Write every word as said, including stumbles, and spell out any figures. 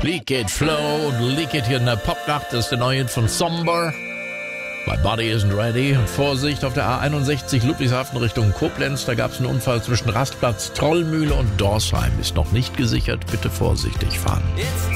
Leak It Flow, Leak It hier in der Popnacht, das ist der neue Hit von Somber. My Body Isn't Ready. Vorsicht auf der A einundsechzig Ludwigshafen Richtung Koblenz. Da gab es einen Unfall zwischen Rastplatz Trollmühle und Dorsheim. Ist noch nicht gesichert. Bitte vorsichtig fahren.